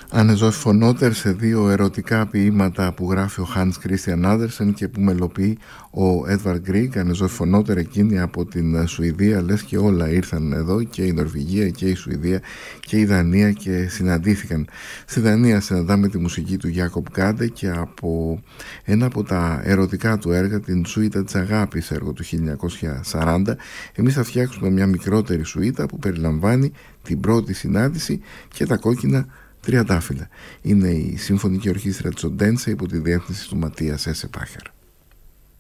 Ανεζωφωνότερ σε δύο ερωτικά ποίηματα που γράφει ο Hans Christian Andersen και που μελοποιεί ο Edvard Grieg. Ανεζωφωνότερ εκείνη από την Σουηδία, λες και όλα ήρθαν εδώ, και η Νορβηγία και η Σουηδία και η Δανία, και συναντήθηκαν. Στη Δανία συναντάμε τη μουσική του Jakob Gade και από ένα από τα ερωτικά του έργα, την Σουίτα της Αγάπης, έργο του 1940, εμείς θα φτιάξουμε μια μικρότερη σουίτα που περιλαμβάνει την πρώτη συνάντηση και τα κόκκινα τριαντάφυλλα. Είναι η Συμφωνική Ορχήστρα της Οντένσε υπό τη διεύθυνση του Ματίας Εσεπάχερ.